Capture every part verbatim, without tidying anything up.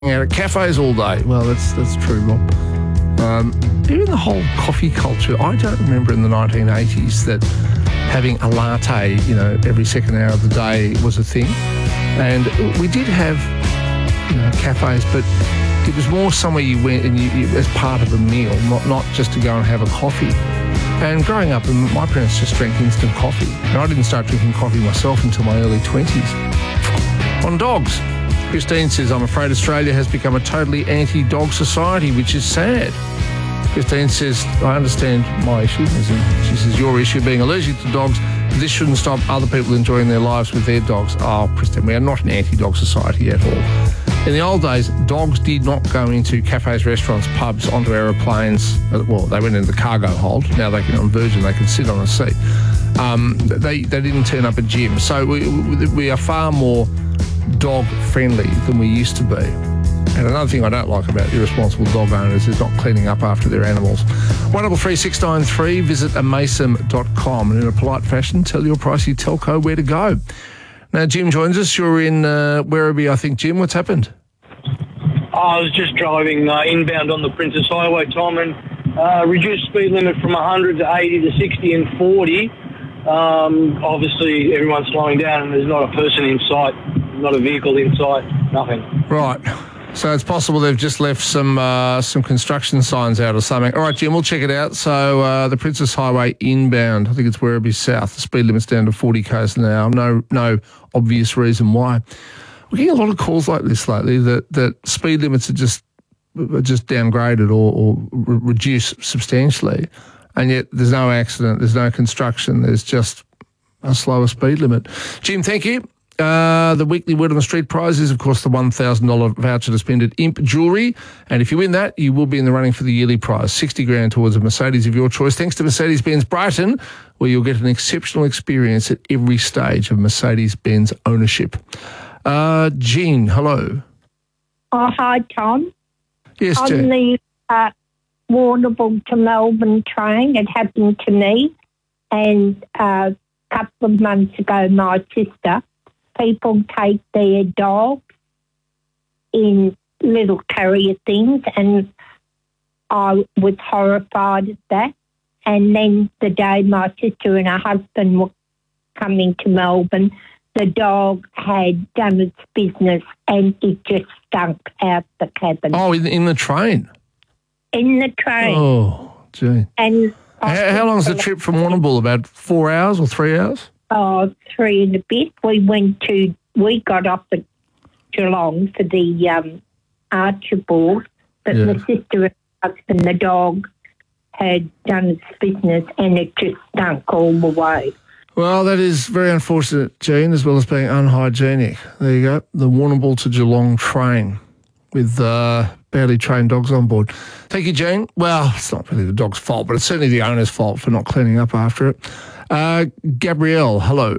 out at cafes all day. Well, that's that's true, Rob. Um, even the whole coffee culture, I don't remember in the nineteen eighties that having a latte, you know, every second hour of the day was a thing. And we did have, you know, cafes, but it was more somewhere you went and you, you as part of a meal, not, not just to go and have a coffee. And growing up, my parents just drank instant coffee. And I didn't start drinking coffee myself until my early twenties. On dogs, Christine says, I'm afraid Australia has become a totally anti-dog society, which is sad. Christine says, I understand my issue. She says, your issue being allergic to dogs, this shouldn't stop other people enjoying their lives with their dogs. Oh, Christine, we are not an anti-dog society at all. In the old days, dogs did not go into cafes, restaurants, pubs, onto aeroplanes. Well, they went into the cargo hold. Now they can, on Virgin, they can sit on a seat. Um, they, they didn't turn up at gyms. So we, we are far more dog-friendly than we used to be. And another thing I don't like about irresponsible dog owners is not cleaning up after their animals. one double three six nine three, visit amasum dot com, and in a polite fashion, tell your pricey telco where to go. Now, Jim joins us. You're in uh, Werribee, I think. Jim, what's happened? I was just driving uh, inbound on the Princess Highway, Tom, and uh, reduced speed limit from one hundred to eighty to sixty and forty. Um, obviously, everyone's slowing down and there's not a person in sight, not a vehicle in sight, nothing. Right. So it's possible they've just left some uh, some construction signs out or something. All right, Jim, we'll check it out. So uh, the Princess Highway inbound, I think it's Werribee South. The speed limit's down to forty k's an hour. No, no obvious reason why. We're getting a lot of calls like this lately that, that speed limits are just are just downgraded or, or re- reduced substantially, and yet there's no accident, there's no construction, there's just a slower speed limit. Jim, thank you. Uh, the weekly Word on the Street prize is, of course, the one thousand dollars voucher to spend at Imp Jewellery. And if you win that, you will be in the running for the yearly prize, sixty grand towards a Mercedes of your choice, thanks to Mercedes-Benz Brighton, where you'll get an exceptional experience at every stage of Mercedes-Benz ownership. Uh, Jean, hello. Oh, hi, Tom. Yes, On Jean. the uh, Warrnambool to Melbourne train, it happened to me. And uh, a couple of months ago, my sister, people take their dogs in little carrier things, and I was horrified at that. And then the day my sister and her husband were coming to Melbourne, the dog had done its business and it just stunk out the cabin. Oh, in, in the train? In the train. Oh, gee. And How, how long's the trip from Warrnambool? About four hours or three hours? Oh, three and a bit. We went to, we got off at Geelong for the um, Archibald, but Yeah. my sister and husband, the dog, had done its business and it just stunk all the way. Well, that is very unfortunate, Jean, as well as being unhygienic. There you go, the Warrnambool to Geelong train with uh, badly trained dogs on board. Thank you, Jean. Well, it's not really the dog's fault, but it's certainly the owner's fault for not cleaning up after it. Uh, Gabrielle, hello.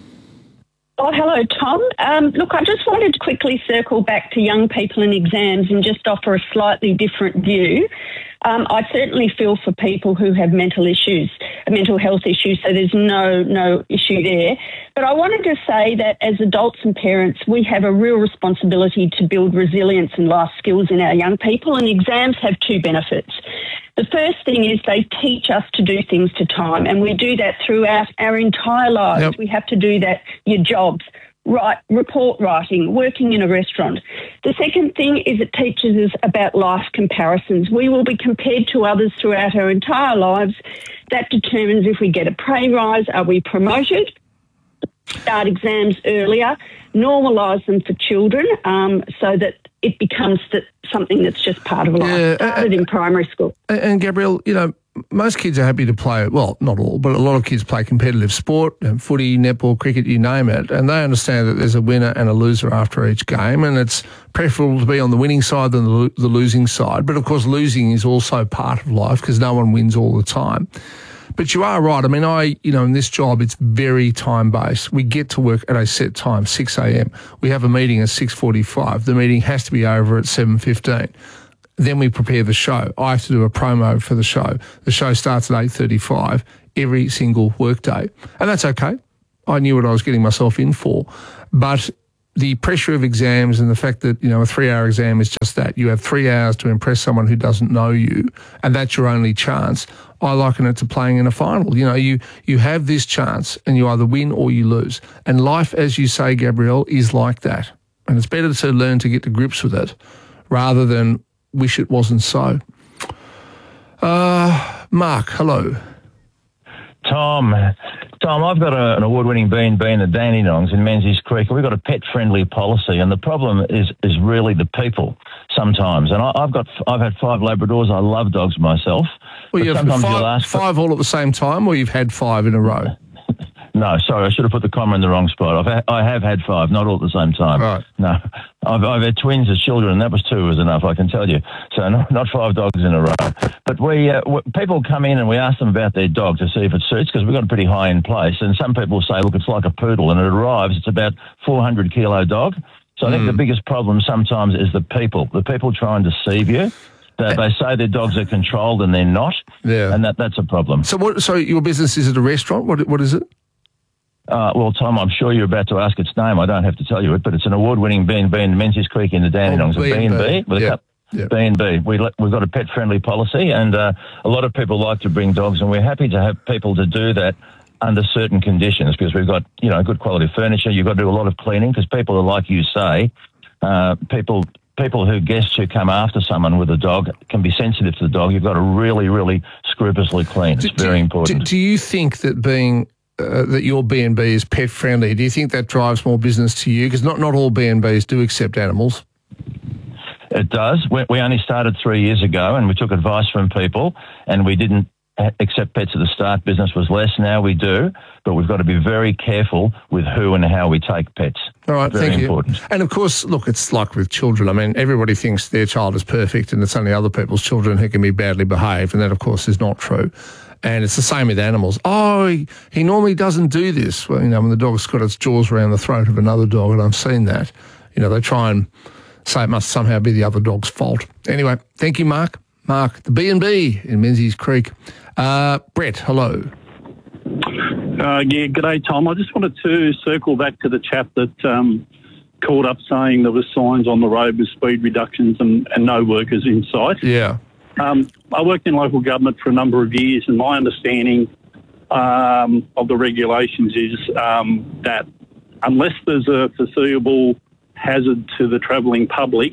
Oh, hello, Tom. Um, look, I just wanted to quickly circle back to young people and exams and just offer a slightly different view. Um, I certainly feel for people who have mental issues, mental health issues, so there's no no issue there. But I wanted to say that as adults and parents, we have a real responsibility to build resilience and life skills in our young people, and exams have two benefits. The first thing is they teach us to do things to time, and we do that throughout our entire lives. Yep. We have to do that, your jobs, write, report writing, working in a restaurant. The second thing is it teaches us about life comparisons. We will be compared to others throughout our entire lives. That determines if we get a pay rise, are we promoted, start exams earlier, normalise them for children um, so that it becomes that something that's just part of life. Yeah, Started uh, in primary school. And, and Gabrielle, you know, most kids are happy to play, well, not all, but a lot of kids play competitive sport, um, footy, netball, cricket, you name it, and they understand that there's a winner and a loser after each game, and it's preferable to be on the winning side than the, lo- the losing side. But, of course, losing is also part of life because no one wins all the time. But you are right. I mean, I, you know, in this job, it's very time-based. We get to work at a set time, six a.m. We have a meeting at six forty-five. The meeting has to be over at seven fifteen. Then we prepare the show. I have to do a promo for the show. The show starts at eight thirty-five every single workday. And that's okay. I knew what I was getting myself in for. But the pressure of exams and the fact that, you know, a three-hour exam is just that. You have three hours to impress someone who doesn't know you, and that's your only chance. I liken it to playing in a final. You know, you, you have this chance and you either win or you lose. And life, as you say, Gabrielle, is like that. And it's better to learn to get to grips with it rather than wish it wasn't so. Uh, Mark, hello. Tom, Tom, I've got a, an award-winning B and B in the Dandenongs in Menzies Creek. We've got a pet-friendly policy, and the problem is is really the people sometimes. And I, I've got I've had five Labradors. I love dogs myself. Well, you have sometimes five, you'll ask for, five all at the same time, or you've had five in a row? No, sorry, I should have put the comma in the wrong spot. I've ha- I have had five, not all at the same time. Right. No, I've, I've had twins as children, and that was two was enough, I can tell you. So not, not five dogs in a row. But we uh, w- people come in and we ask them about their dog to see if it suits, because we've got a pretty high-end place. And some people say, look, it's like a poodle, and it arrives, it's about four hundred kilo dog. So I think mm. the biggest problem sometimes is the people. The people try and deceive you. They, they say their dogs are controlled and they're not, yeah. and that, that's a problem. So what? So your business, is it a restaurant? What What is it? Uh, well, Tom, I'm sure you're about to ask its name. I don't have to tell you it, but it's an award-winning B and B in Menzies Creek in the Dandenongs. Oh, B and B with yeah. a yep. B and B. We let, we've got a pet-friendly policy, and uh, a lot of people like to bring dogs, and we're happy to have people to do that under certain conditions, because we've got, you know, good quality furniture. You've got to do a lot of cleaning, because people are, like you say, uh, people people who guests who come after someone with a dog can be sensitive to the dog. You've got to really, really scrupulously clean. It's do, very do, important. Do, do you think that being uh, that your B and B is pet friendly, do you think that drives more business to you? Because not not all B and Bs do accept animals. It does. We, we only started three years ago, and we took advice from people, and we didn't accept pets at the start. Business was less. Now we do, but we've got to be very careful with who and how we take pets. All right, very thank important. you. And of course, look, it's like with children. I mean, everybody thinks their child is perfect, and it's only other people's children who can be badly behaved, and that, of course, is not true. And it's the same with animals. Oh, he, he normally doesn't do this. Well, you know, when the dog's got its jaws around the throat of another dog, and I've seen that, you know, they try and say it must somehow be the other dog's fault. Anyway, thank you, Mark. Mark, the B and B in Menzies Creek. Uh, Brett, hello. Uh, yeah, g'day, Tom. I just wanted to circle back to the chap that um, called up saying there were signs on the road with speed reductions and, and no workers in sight. Yeah. Um, I worked in local government for a number of years, and my understanding um, of the regulations is um, that unless there's a foreseeable hazard to the travelling public,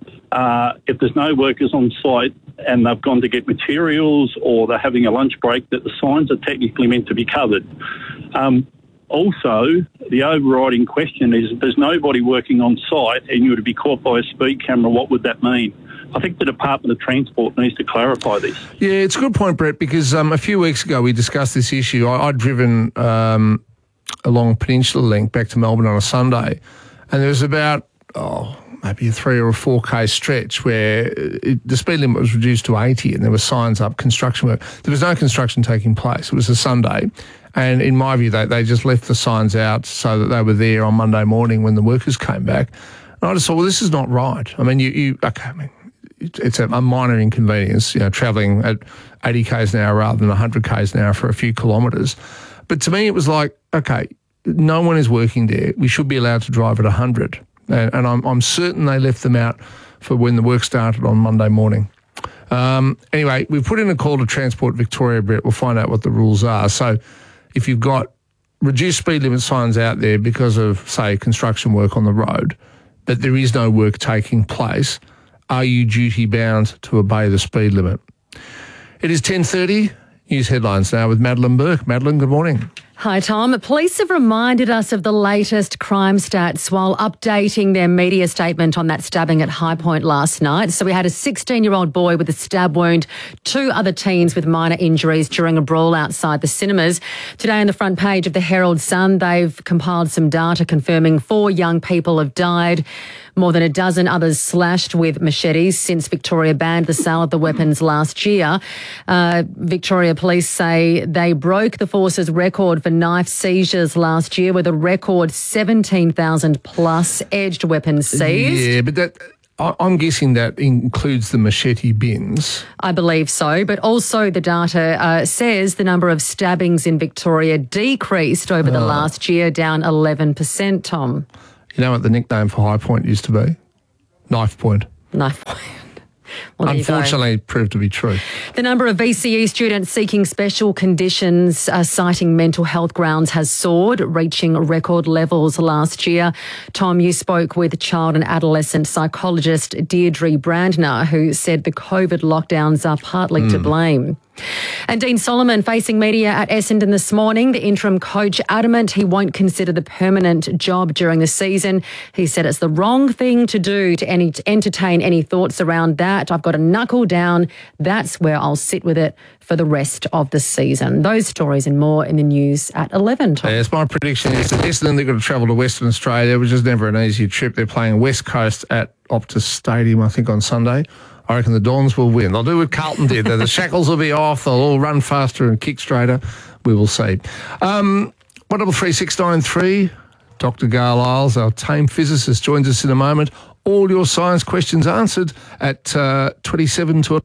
uh, if there's no workers on site and they've gone to get materials or they're having a lunch break, that the signs are technically meant to be covered. Um, also, the overriding question is if there's nobody working on site and you were to be caught by a speed camera, what would that mean? I think the Department of Transport needs to clarify this. Yeah, it's a good point, Brett, because um, a few weeks ago we discussed this issue. I, I'd driven um, along Peninsula Link back to Melbourne on a Sunday, and there was about, oh, maybe a three or a four K stretch where it, the speed limit was reduced to eighty, and there were signs up, construction work. There was no construction taking place. It was a Sunday, and in my view, they, they just left the signs out so that they were there on Monday morning when the workers came back. And I just thought, well, this is not right. I mean, you, you okay, I mean, it's a minor inconvenience, you know, travelling at eighty Ks an hour rather than one hundred Ks an hour for a few kilometres. But to me, it was like, okay, no one is working there. We should be allowed to drive at one hundred. And, and I'm, I'm certain they left them out for when the work started on Monday morning. Um, anyway, we've put in a call to Transport Victoria, Brett. We'll find out what the rules are. So if you've got reduced speed limit signs out there because of, say, construction work on the road, but there is no work taking place, are you duty-bound to obey the speed limit? It is ten thirty. News headlines now with Madeline Burke. Madeline, good morning. Hi, Tom. Police have reminded us of the latest crime stats while updating their media statement on that stabbing at High Point last night. So we had a sixteen-year-old boy with a stab wound, two other teens with minor injuries during a brawl outside the cinemas. Today on the front page of the Herald Sun, they've compiled some data confirming four young people have died, more than a dozen others slashed with machetes since Victoria banned the sale of the weapons last year. Uh, Victoria Police say they broke the force's record for knife seizures last year with a record seventeen thousand plus edged weapons seized. Yeah, but that, I'm guessing that includes the machete bins. I believe so, but also the data uh, says the number of stabbings in Victoria decreased over the oh. last year, down eleven percent, Tom. You know what the nickname for High Point used to be? Knife Point. Knife Point. Well, unfortunately proved to be true. The number of V C E students seeking special conditions uh, citing mental health grounds has soared, reaching record levels last year. Tom, you spoke with child and adolescent psychologist Deirdre Brandner, who said the COVID lockdowns are partly mm. to blame. And Dean Solomon facing media at Essendon this morning. The interim coach adamant he won't consider the permanent job during the season. He said it's the wrong thing to do to, any, to entertain any thoughts around that. I've got to knuckle down. That's where I'll sit with it for the rest of the season. Those stories and more in the news at eleven. Tom. Yes, my prediction is that Essendon, they're going to travel to Western Australia, which is never an easy trip. They're playing West Coast at Optus Stadium, I think, on Sunday. I reckon the Dons will win. They'll do what Carlton did. The shackles will be off. They'll all run faster and kick straighter. We will see. Um, one double three six nine three. Doctor Gail Isles, our tame physicist, joins us in a moment. All your science questions answered at uh, twenty-seven to...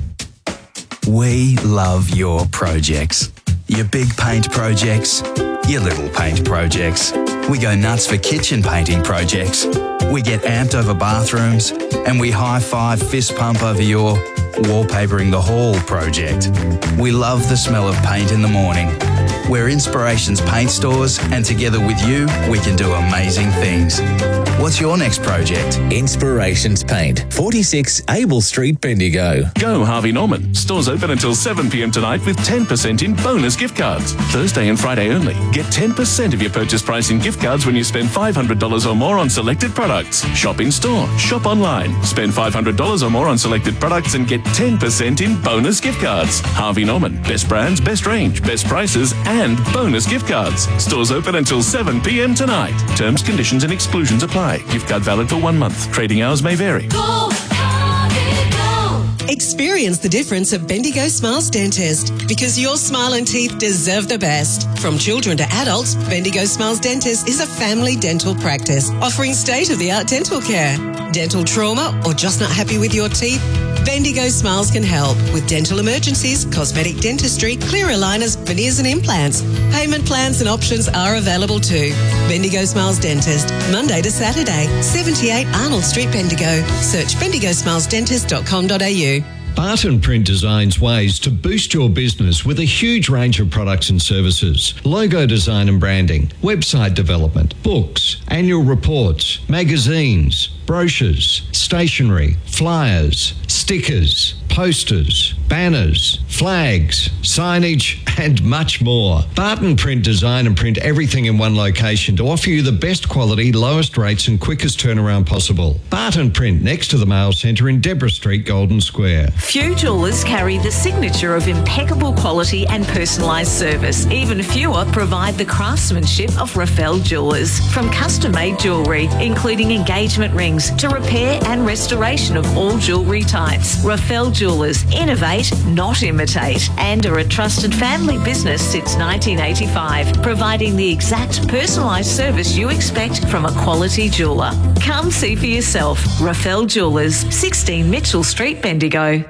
We love your projects. Your big paint projects, your little paint projects. We go nuts for kitchen painting projects. We get amped over bathrooms, and we high-five fist pump over your wallpapering the hall project. We love the smell of paint in the morning. We're Inspirations Paint Stores, and together with you, we can do amazing things. What's your next project? Inspirations Paint, forty-six Abel Street, Bendigo. Go Harvey Norman. Stores open until seven p m tonight with ten percent in bonus gift cards. Thursday and Friday only. Get ten percent of your purchase price in gift cards when you spend five hundred dollars or more on selected products. Shop in store. Shop online. Spend five hundred dollars or more on selected products and get ten percent in bonus gift cards. Harvey Norman. Best brands, best range, best prices, and bonus gift cards. Stores open until seven p m tonight. Terms, conditions and exclusions apply. Gift card valid for one month. Trading hours may vary. Go, Harvey, go. Experience the difference at Bendigo Smiles Dentist, because your smile and teeth deserve the best. From children to adults, Bendigo Smiles Dentist is a family dental practice offering state-of-the-art dental care. Dental trauma or just not happy with your teeth? Bendigo Smiles can help with dental emergencies, cosmetic dentistry, clear aligners, veneers and implants. Payment plans and options are available too. Bendigo Smiles Dentist, Monday to Saturday, seventy-eight Arnold Street, Bendigo. Search bendigo smiles dentist dot com dot a u. Barton Print designs ways to boost your business with a huge range of products and services. Logo design and branding, website development, books, annual reports, magazines, brochures, stationery, flyers, stickers, posters, banners, flags, signage, and much more. Barton Print design and print everything in one location to offer you the best quality, lowest rates and quickest turnaround possible. Barton Print next to the Mail Centre in Deborah Street, Golden Square. Few jewellers carry the signature of impeccable quality and personalised service. Even fewer provide the craftsmanship of Rafael Jewellers. From custom-made jewellery, including engagement rings, to repair and restoration of all jewellery types. Rafael Jewellers innovate, not imitate, and are a trusted family business since nineteen eighty-five, providing the exact personalised service you expect from a quality jeweller. Come see for yourself. Rafael Jewellers, sixteen Mitchell Street, Bendigo.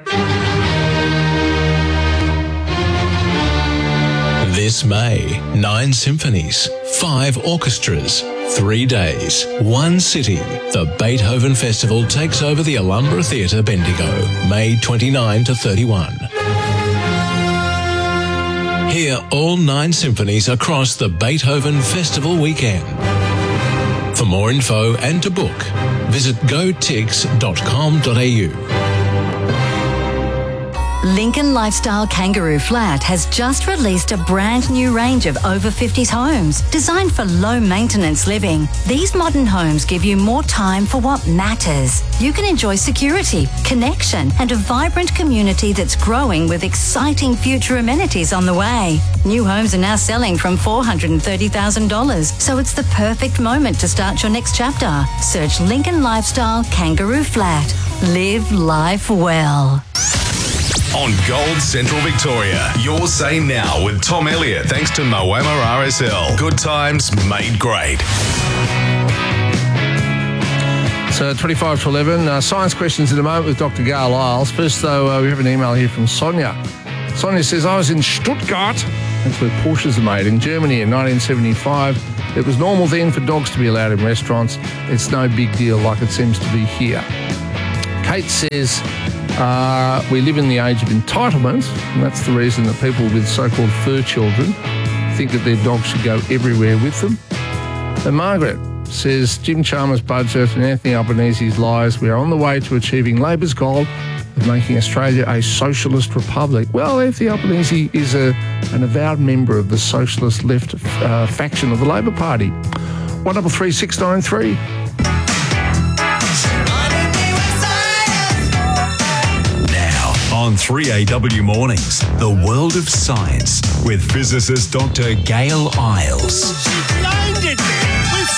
This May, nine symphonies, five orchestras, three days, one city. The Beethoven Festival takes over the Alhambra Theatre, Bendigo, May twenty-ninth to thirty-first. Hear all nine symphonies across the Beethoven Festival weekend. For more info and to book, visit go tigs dot com dot a u. Lincoln Lifestyle Kangaroo Flat has just released a brand new range of over fifties homes designed for low maintenance living. These modern homes give you more time for what matters. You can enjoy security, connection, and a vibrant community that's growing with exciting future amenities on the way. New homes are now selling from four hundred thirty thousand dollars, so it's the perfect moment to start your next chapter. Search Lincoln Lifestyle Kangaroo Flat. Live life well. On Gold Central Victoria, your say now with Tom Elliott, thanks to Moama R S L. Good times made great. So twenty-five to eleven, uh, science questions in a moment with Doctor Gail Isles. First, though, uh, we have an email here from Sonia. Sonia says, I was in Stuttgart That's where Porsches are made. In Germany in nineteen seventy-five, it was normal then for dogs to be allowed in restaurants. It's no big deal like it seems to be here. Kate says, uh, we live in the age of entitlement, and that's the reason that people with so-called fur children think that their dogs should go everywhere with them. And Margaret says, Jim Chalmers' budget and Anthony Albanese's lies. We are on the way to achieving Labor's goal of making Australia a socialist republic. Well, Anthony Albanese is a, an avowed member of the socialist left uh, faction of the Labor Party. one double three six nine three. Now on three A W Mornings, the world of science with physicist Doctor Gail Isles. She blinded me with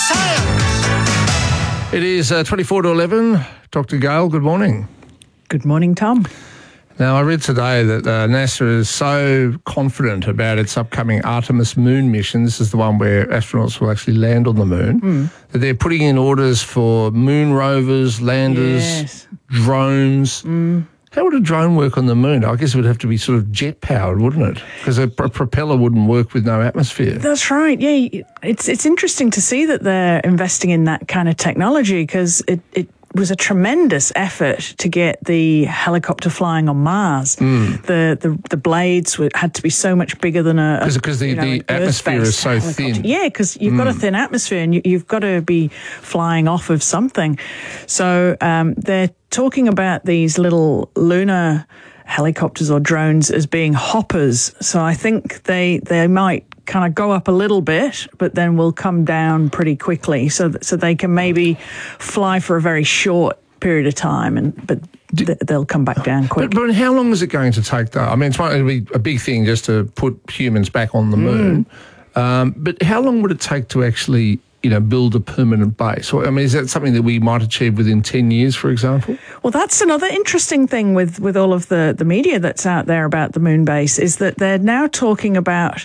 science. It is uh, twenty-four to eleven. Doctor Gail, good morning. Good morning, Tom. Now, I read today that uh, NASA is so confident about its upcoming Artemis moon mission. This is the one where astronauts will actually land on the moon. Mm. That they're putting in orders for moon rovers, landers, Yes. drones. Mm. How would a drone work on the moon? I guess it would have to be sort of jet-powered, wouldn't it? Because a, a propeller wouldn't work with no atmosphere. That's right. Yeah, it's it's interesting to see that they're investing in that kind of technology because it, it was a tremendous effort to get the helicopter flying on Mars. Mm. The, the the blades were, had to be so much bigger than a Because the, you know, the an atmosphere Earth-based is so helicopter. thin. Yeah, because you've got a Mm. thin atmosphere and you, you've got to be flying off of something. So um, they're talking about these little lunar helicopters or drones as being hoppers. So I think they they might kind of go up a little bit, but then will come down pretty quickly, so that, so they can maybe fly for a very short period of time, and but th- they'll come back down quick. But, but how long is it going to take, though? I mean, it's going to be a big thing just to put humans back on the moon. Um, but how long would it take to actually, you know, build a permanent base? Or, I mean, is that something that we might achieve within ten years, for example? Well, that's another interesting thing with, with all of the, the media that's out there about the moon base is that they're now talking about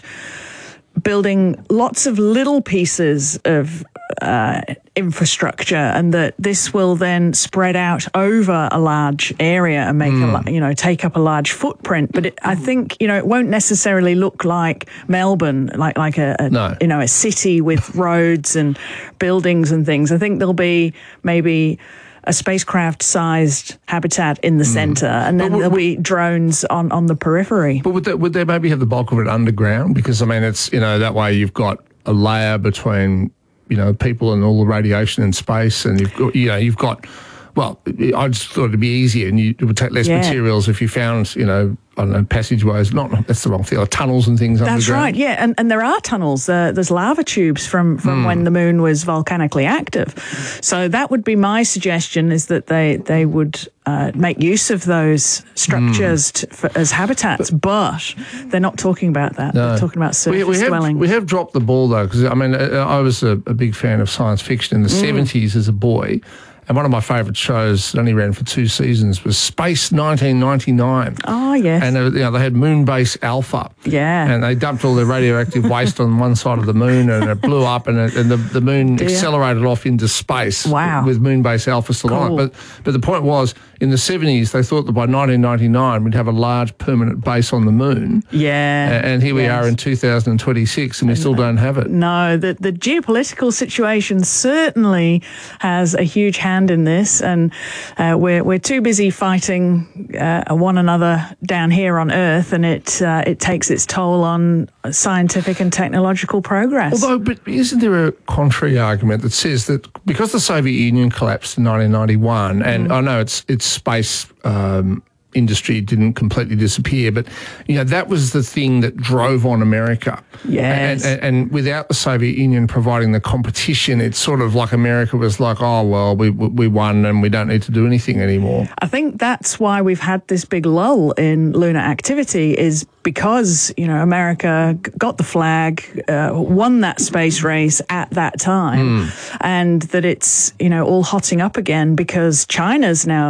building lots of little pieces of uh, infrastructure, and that this will then spread out over a large area and make Mm. a, la- you know, take up a large footprint. But it, I think, you know, it won't necessarily look like Melbourne, like like a, a No. you know a city with roads and buildings and things. I think there'll be maybe a spacecraft-sized habitat in the centre, and then But there'll be drones on, on the periphery. But would they, would they maybe have the bulk of it underground? Because, I mean, it's, you know, that way you've got a layer between, you know, people and all the radiation in space, and you've got, you know, you've got, well, I just thought it'd be easier and you, it would take less Yeah. materials if you found, you know, I don't know, passageways, not, that's the wrong thing, or tunnels and things That's underground. right, yeah, and and there are tunnels. Uh, there's lava tubes from from Hmm. when the moon was volcanically active. So that would be my suggestion: is that they they would uh, make use of those structures Hmm. to, for, as habitats, but they're not talking about that. No. They're talking about surface we, we have, dwelling. We have dropped the ball, though, because, I mean, uh, I was a, a big fan of science fiction in the Mm. seventies as a boy. And one of my favourite shows that only ran for two seasons was Space nineteen ninety-nine. Oh, yes. And uh, you know, they had Moonbase Alpha. Yeah. And they dumped all their radioactive waste on one side of the moon, and it blew up, and, it, and the, the moon Dear. accelerated off into space. Wow. With Moonbase Alpha still on Cool. it. But, but the point was, in the seventies, they thought that by nineteen ninety-nine we'd have a large permanent base on the moon. Yeah. A- And here we Yes. are in two thousand twenty-six, and we still don't have it. No, the, the geopolitical situation certainly has a huge hand in this, and uh, we're we're too busy fighting uh, one another down here on Earth, and it uh, it takes its toll on scientific and technological progress. Although, but isn't there a contrary argument that says that because the Soviet Union collapsed in nineteen ninety-one, and I know it's it's space um, industry didn't completely disappear, but you know that was the thing that drove on America. Yes. And, and, and without the Soviet Union providing the competition, it's sort of like America was like, oh well, we we won and we don't need to do anything anymore. I think that's why we've had this big lull in lunar activity, is because, you know, America g- got the flag, uh, won that space race at that time, and that it's, you know, all hotting up again because China's now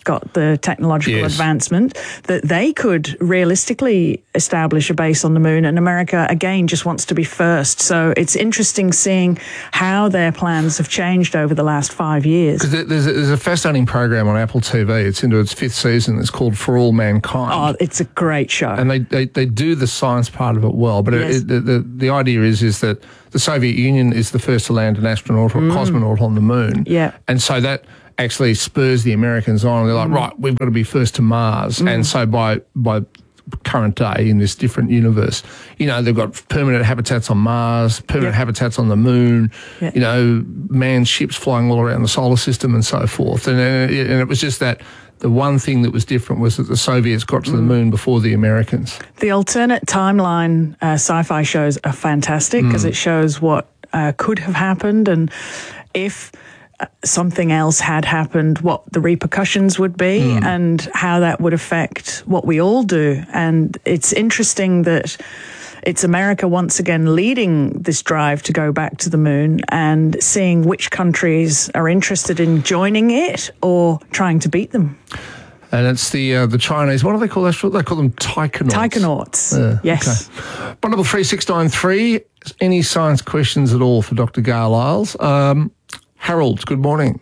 got the technological Yes. advancement, that they could realistically establish a base on the moon, and America, again, just wants to be first. So it's interesting seeing how their plans have changed over the last five years. Because there's a, there's a fascinating program on Apple T V. It's into its fifth season. It's called For All Mankind. Oh, it's a great show. And they, they, they do the science part of it well. But Yes. it, it, the, the the idea is is that the Soviet Union is the first to land an astronaut or a Mm. cosmonaut on the moon. Yeah. And so that actually spurs the Americans on. They're like, Mm. right, we've got to be first to Mars. Mm. And so by by current day in this different universe, you know, they've got permanent habitats on Mars, permanent Yeah. habitats on the moon, Yeah. you know, manned ships flying all around the solar system and so forth. And, uh, it- and it was just that the one thing that was different was that the Soviets got to the moon before the Americans. The alternate timeline uh, sci-fi shows are fantastic because Mm. it shows what uh, could have happened, and if uh, something else had happened, what the repercussions would be Mm. and how that would affect what we all do. And it's interesting that it's America once again leading this drive to go back to the moon, and seeing which countries are interested in joining it or trying to beat them. And it's the uh, the Chinese. What do they call that? They call them taikonauts. Taikonauts. Yeah, Yes. Okay. One double three six nine three. Any science questions at all for Doctor Gail Isles? Um, Harold, good morning.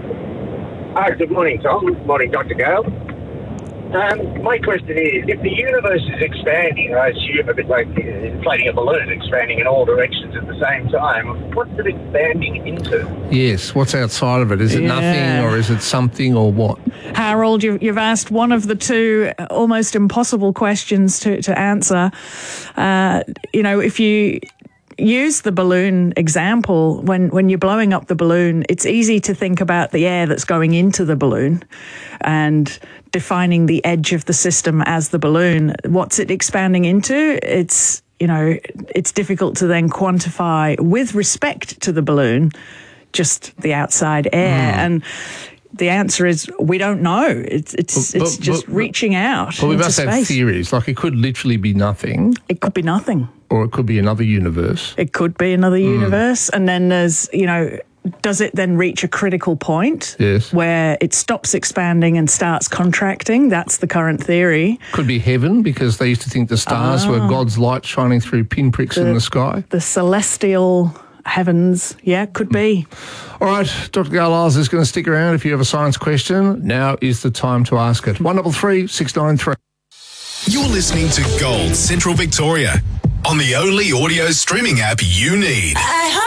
Hi, good morning, Tom. Good morning, Doctor Gale. Um, my question is, if the universe is expanding, I assume a bit like inflating a balloon, expanding in all directions at the same time, what's it expanding into? Yes. What's outside of it? Is it Yeah. nothing, or is it something, or what? Harold, you, you've asked one of the two almost impossible questions to, to answer. Uh, you know, if you use the balloon example, when, when you're blowing up the balloon, it's easy to think about the air that's going into the balloon and defining the edge of the system as the balloon. What's it expanding into? It's, you know, it's difficult to then quantify with respect to the balloon, just the outside air. Mm. And the answer is we don't know. It's it's But- it's but- just but- reaching out Well, we into must have space. theories. Like it could literally be nothing, It could be nothing. or it could be another universe. It could be another Mm. universe. And then there's, you know, does it then reach a critical point Yes. where it stops expanding and starts contracting? That's the current theory. Could be heaven, because they used to think the stars were Ah. God's light shining through pinpricks in the sky. The celestial heavens. Yeah, could be. All right, Doctor Gail Isles is going to stick around. If you have a science question, now is the time to ask it. One double three six nine three. You're listening to Gold Central Victoria on the only audio streaming app you need.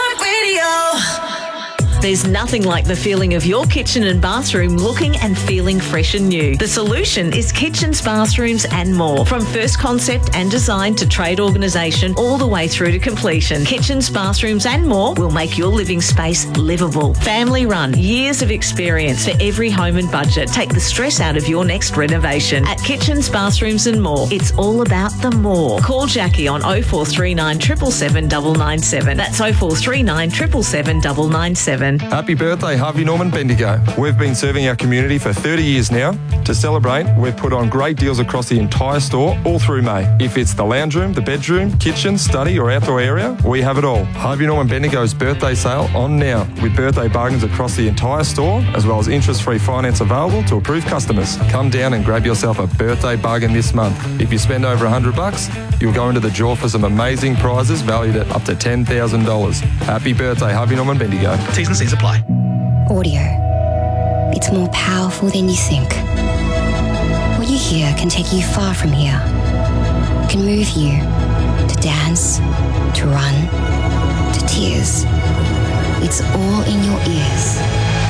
iHeartRadio. There's nothing like the feeling of your kitchen and bathroom looking and feeling fresh and new. The solution is kitchens, bathrooms and more. From first concept and design to trade organisation all the way through to completion. Kitchens, bathrooms and more will make your living space livable. Family run, years of experience for every home and budget. Take the stress out of your next renovation. At Kitchens, Bathrooms and More, it's all about the more. Call Jackie on oh four three nine, seven seven seven, nine nine seven. That's oh four three nine, seven seven seven, nine nine seven. Happy birthday, Harvey Norman Bendigo. We've been serving our community for thirty years now. To celebrate, we've put on great deals across the entire store all through May. If it's the lounge room, the bedroom, kitchen, study or outdoor area, we have it all. Harvey Norman Bendigo's birthday sale on now, with birthday bargains across the entire store, as well as interest-free finance available to approved customers. Come down and grab yourself a birthday bargain this month. If you spend over one hundred bucks, you'll go into the draw for some amazing prizes valued at up to ten thousand dollars. Happy birthday, Harvey Norman Bendigo. T's and C's apply. Audio. It's more powerful than you think. What you hear can take you far from here. It can move you to dance, to run, to tears. It's all in your ears.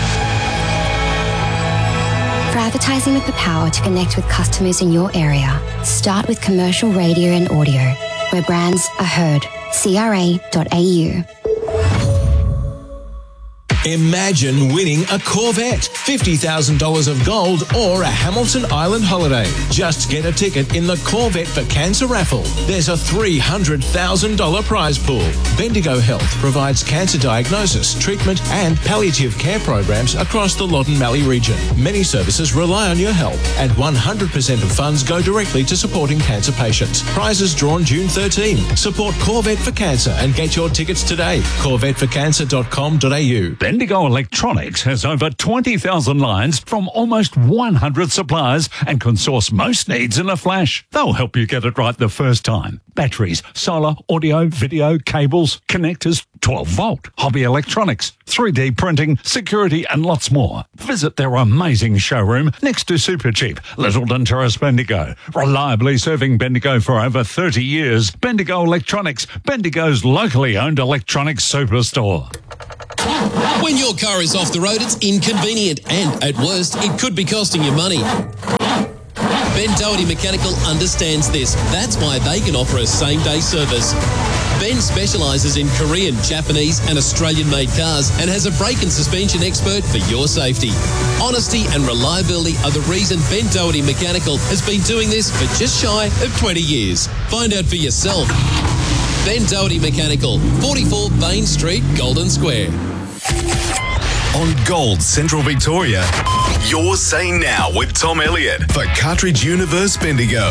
For advertising with the power to connect with customers in your area, start with commercial radio and audio, where brands are heard. C R A dot A U. Imagine winning a Corvette, fifty thousand dollars of gold, or a Hamilton Island holiday. Just get a ticket in the Corvette for Cancer raffle. There's a three hundred thousand dollars prize pool. Bendigo Health provides cancer diagnosis, treatment, and palliative care programs across the Loddon Mallee region. Many services rely on your help, and one hundred percent of funds go directly to supporting cancer patients. Prizes drawn June thirteenth. Support Corvette for Cancer and get your tickets today. corvette for cancer dot com dot A U. Bendigo Electronics has over twenty thousand lines from almost one hundred suppliers and can source most needs in a flash. They'll help you get it right the first time. Batteries, solar, audio, video, cables, connectors, twelve volt, hobby electronics, three D printing, security and lots more. Visit their amazing showroom next to Supercheap, Littleton Terrace, Bendigo. Reliably serving Bendigo for over thirty years. Bendigo Electronics, Bendigo's locally owned electronics superstore. When your car is off the road, it's inconvenient and, at worst, it could be costing you money. Ben Doherty Mechanical understands this. That's why they can offer a same-day service. Ben specialises in Korean, Japanese and Australian-made cars and has a brake and suspension expert for your safety. Honesty and reliability are the reason Ben Doherty Mechanical has been doing this for just shy of twenty years. Find out for yourself. Ben Doherty Mechanical, forty-four Bain Street, Golden Square. On Gold Central Victoria, Your Say Now with Tom Elliott for Cartridge Universe Bendigo.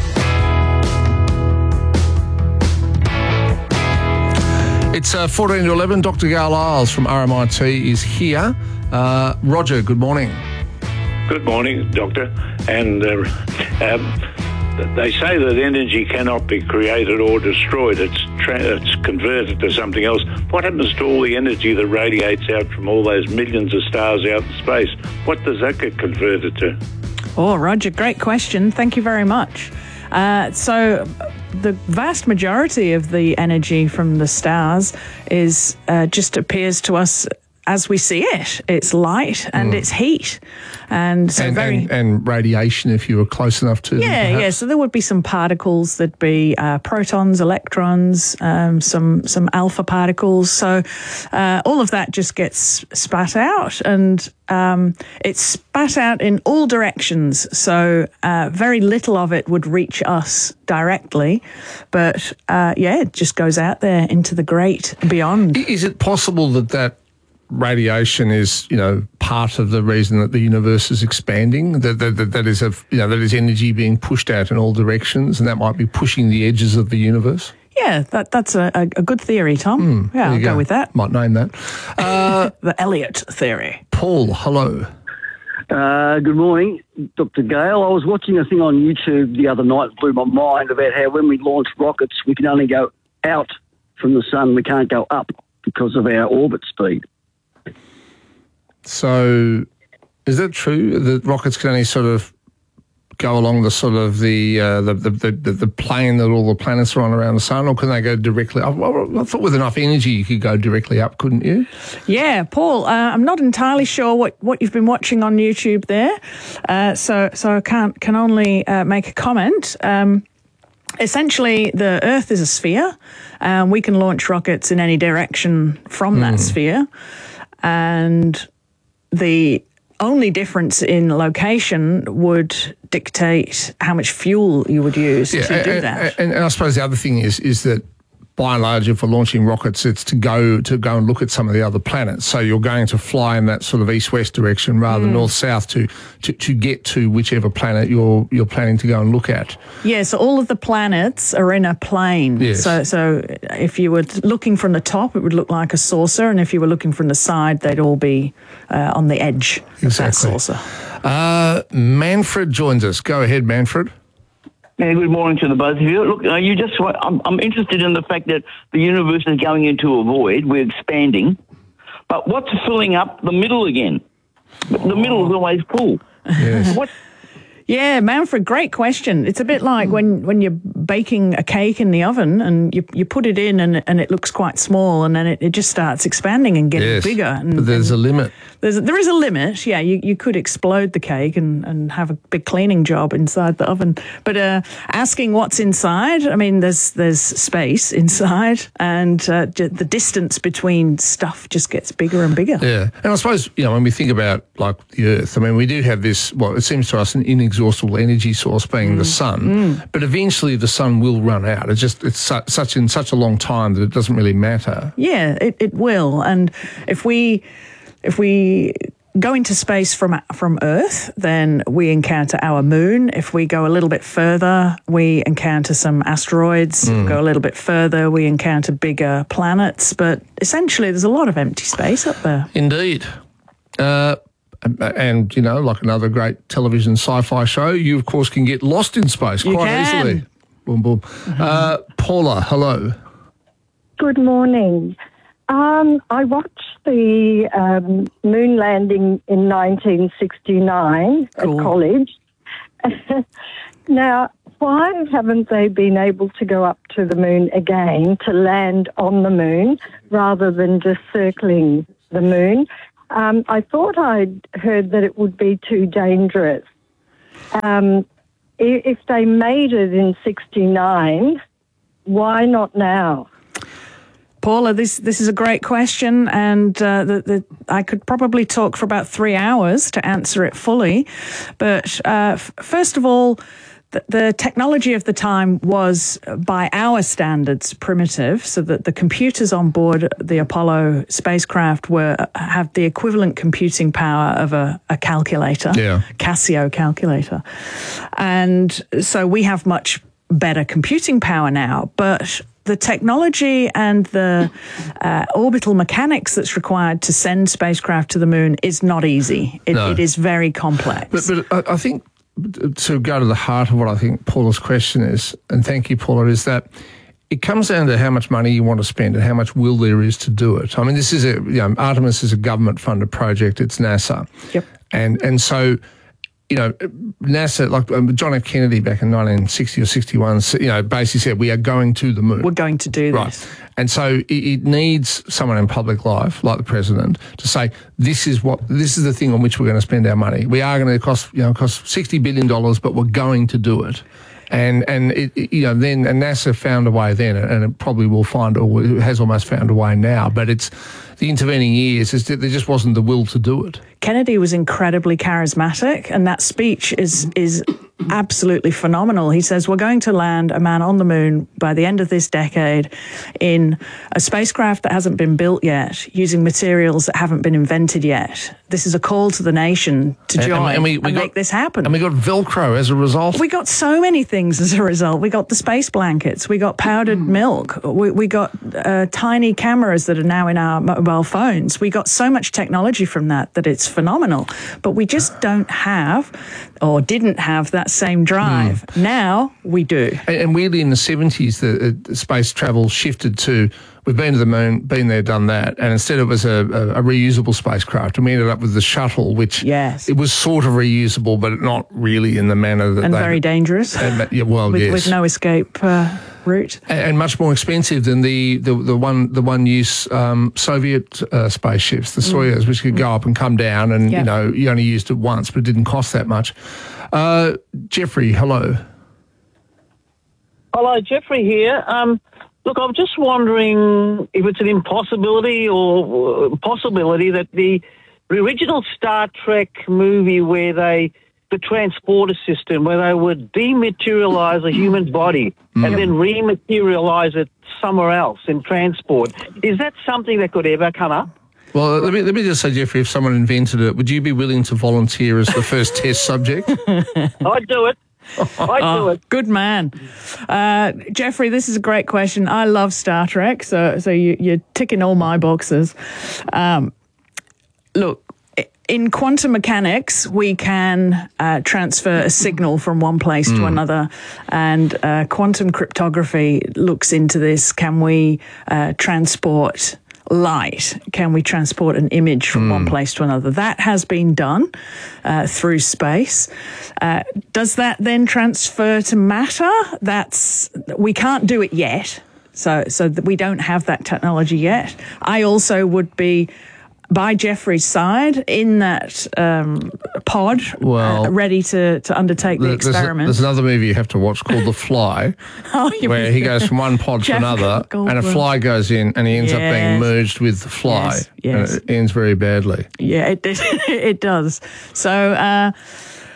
It's uh, fourteen to eleven. Doctor Gail Isles from R M I T is here. Uh, Roger, good morning. Good morning, Doctor. And uh, um, they say that energy cannot be created or destroyed. It's tra- it's converted to something else. What happens to all the energy that radiates out from all those millions of stars out in space? What does that get converted to? Oh, Roger, great question. Thank you very much. Uh, so the vast majority of the energy from the stars is uh, just appears to us as we see it. It's light and mm. it's heat. And so and, very... And, and radiation if you were close enough to Yeah, them, yeah. So there would be some particles. There'd be uh, protons, electrons, um, some some alpha particles. So uh, all of that just gets spat out, and um, it's spat out in all directions. So uh, very little of it would reach us directly. But uh, yeah, it just goes out there into the great beyond. Is it possible that that radiation is, you know, part of the reason that the universe is expanding? That that, that, that is a, you know, that is energy being pushed out in all directions, and that might be pushing the edges of the universe. Yeah, that that's a, a good theory, Tom. Mm, yeah, I'll go. go with that. Might name that. Uh, the Elliott theory. Paul, hello. Uh, good morning, Doctor Gale. I was watching a thing on YouTube the other night, blew my mind about how when we launch rockets, we can only go out from the sun, we can't go up because of our orbit speed. So, is that true? The rockets can only sort of go along the sort of the uh, the, the, the the plane that all the planets are on around the sun, or can they go directly up? Well, I thought with enough energy you could go directly up, couldn't you? Yeah, Paul. Uh, I'm not entirely sure what, what you've been watching on YouTube there, uh, so so I can't can only uh, make a comment. Um, Essentially, the Earth is a sphere, and we can launch rockets in any direction from mm. that sphere, and the only difference in location would dictate how much fuel you would use yeah, to do and, that. And, and I suppose the other thing is is that, by and large, if we're launching rockets, it's to go to go and look at some of the other planets. So you're going to fly in that sort of east-west direction rather mm. than north-south to, to to get to whichever planet you're you're planning to go and look at. Yeah, so all of the planets are in a plane. Yes. So so if you were looking from the top, it would look like a saucer, and if you were looking from the side, they'd all be uh, on the edge exactly. of that saucer. Uh, Manfred joins us. Go ahead, Manfred. Yeah, good morning to the both of you. Look, uh, you just I'm, I'm interested in the fact that the universe is going into a void. We're expanding. But what's filling up the middle again? The middle is always full. Yes. What? Yeah, Manfred, great question. It's a bit like when, when you're baking a cake in the oven and you you put it in and and it looks quite small, and then it, it just starts expanding and getting yes, bigger. And, but there's and a limit. There's a, there is a limit, yeah. You you could explode the cake and, and have a big cleaning job inside the oven. But uh, asking what's inside, I mean, there's there's space inside, and uh, the distance between stuff just gets bigger and bigger. Yeah, and I suppose, you know, when we think about like the Earth, I mean, we do have this, well, it seems to us an inexhaustible energy source being mm. the sun, mm. but eventually the sun will run out. It's just it's su- such in such a long time that it doesn't really matter. Yeah, it, it will. And if we if we go into space from from Earth, then we encounter our moon. If we go a little bit further, we encounter some asteroids. Mm. If we go a little bit further, we encounter bigger planets. But essentially, there's a lot of empty space up there. Indeed. Uh, and, you know, like another great television sci-fi show, you, of course, can get lost in space You quite can. easily. Boom, boom. Mm-hmm. Uh, Paula, hello. Good morning. Um, I watched the um, moon landing in nineteen sixty-nine Cool. at college. Now, why haven't they been able to go up to the moon again to land on the moon rather than just circling the moon? Um, I thought I'd heard that it would be too dangerous. Um, i- if they made it in sixty-nine, why not now? Paula, this this is a great question, and uh, the, the, I could probably talk for about three hours to answer it fully. But uh, f- first of all, the, the technology of the time was, by our standards, primitive, so that the computers on board the Apollo spacecraft were have the equivalent computing power of a, a calculator, Yeah. Casio calculator. And so we have much better computing power now, but the technology and the uh, orbital mechanics that's required to send spacecraft to the moon is not easy. It, No. it is very complex. But, but I, I think to go to the heart of what I think Paula's question is, and thank you, Paula, is that it comes down to how much money you want to spend and how much will there is to do it. I mean, this is a, you know, Artemis is a government-funded project. It's NASA. Yep. And, and so, you know, NASA, like um, John F. Kennedy back in nineteen sixty or sixty-one, you know, basically said, we are going to the moon. We're going to do Right. this. And so it, it needs someone in public life, like the president, to say, this is what, this is the thing on which we're going to spend our money. We are going to cost, you know, cost sixty billion dollars, but we're going to do it. And, and it, it, you know, then, and NASA found a way then, and it probably will find, or it has almost found a way now, but it's, the intervening years, is that there just wasn't the will to do it. Kennedy was incredibly charismatic, and that speech is is absolutely phenomenal. He says, we're going to land a man on the moon by the end of this decade in a spacecraft that hasn't been built yet, using materials that haven't been invented yet. This is a call to the nation to And- join and and, we- we got- make this happen. And we got Velcro as a result. We got so many things as a result. We got the space blankets. We got powdered milk. We, we got uh, tiny cameras that are now in our mobile phones. We got so much technology from that that it's phenomenal. But we just don't have, or didn't have, that same drive. Mm. Now we do. And, and weirdly, in the seventies, the, uh, space travel shifted to, we've been to the moon, been there, done that, and instead it was a, a, a reusable spacecraft, and we ended up with the shuttle, which yes. it was sort of reusable, but not really in the manner that And they... very dangerous. And, yeah, well, with, yes. with no escape uh, route. And, and much more expensive than the, the, the one the one use um, Soviet uh, spaceships, the Soyuz, Mm. which could go up and come down, and Yeah. you know you only used it once, but it didn't cost that much. Uh, Jeffrey, hello. Hello, Jeffrey here. Um, look, I'm just wondering if it's an impossibility or uh, possibility that the, the original Star Trek movie where they, the transporter system, where they would dematerialize a human body Mm. and then rematerialize it somewhere else in transport, is that something that could ever come up? Well, let me let me just say, Jeffrey, if someone invented it, would you be willing to volunteer as the first test subject? I'd do it. I'd do Oh, it. good man. Uh, Jeffrey, this is a great question. I love Star Trek, so so you, you're ticking all my boxes. Um, look, in quantum mechanics, we can uh, transfer a signal from one place to Mm. another, and uh, quantum cryptography looks into this. Can we uh, transport light? Can we transport an image from one place to another? That has been done uh, through space. Uh, does that then transfer to matter? That's we can't do it yet. So, so that we don't have that technology yet. I also would be by Jeffrey's side in that um, pod, Well, uh, ready to, to undertake the There's a- experiment. There's another movie you have to watch called The Fly, Oh, you where mean- he goes from one pod to Jeff another, and a Goldblum. fly goes in, and he ends up being Yes. merged with the fly, Yes, yes. and it ends very badly. Yeah, it it, it does. So, uh,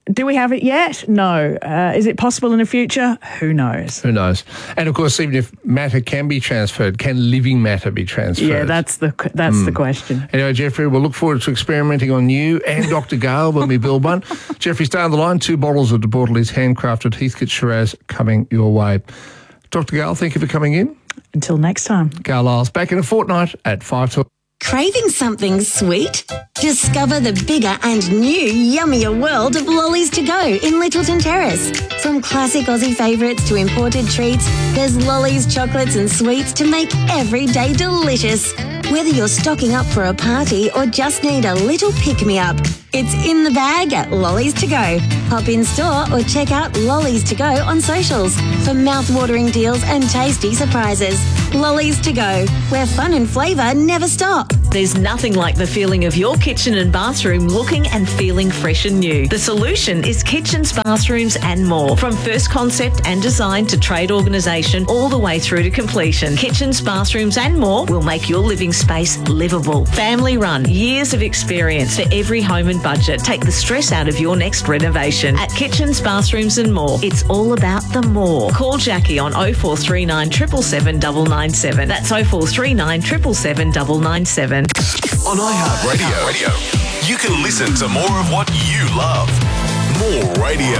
Do we have it yet? No. Uh, is it possible in the future? Who knows? Who knows? And of course, even if matter can be transferred, can living matter be transferred? Yeah, that's the that's mm. the question. Anyway, Jeffrey, we'll look forward to experimenting on you and Doctor Gale when we build one. Jeffrey, stay on the line. Two bottles of De Bortoli's handcrafted Heathcote Shiraz coming your way. Doctor Gale, thank you for coming in. Until next time. Gale Isles back in a fortnight at five till. Craving something sweet? Discover the bigger and new yummier world of Lollies to Go in Littleton Terrace. From classic Aussie favourites to imported treats, there's Lollies chocolates and sweets to make every day delicious. Whether you're stocking up for a party or just need a little pick-me-up, it's in the bag at Lollies to Go. Hop in store or check out Lollies to Go on socials for mouth-watering deals and tasty surprises. Lollies to Go, where fun and flavour never stop. There's nothing like the feeling of your kitchen and bathroom looking and feeling fresh and new. The solution is kitchens, bathrooms and more. From first concept and design to trade organisation all the way through to completion. Kitchens, bathrooms and more will make your living space livable. Family run, years of experience for every home and budget. Take the stress out of your next renovation. At Kitchens, Bathrooms and More, it's all about the more. Call Jackie on oh four three nine, seven seven seven, nine nine seven. That's oh four three nine, seven seven seven, nine nine seven. On iHeartRadio, you can listen to more of what you love. More radio.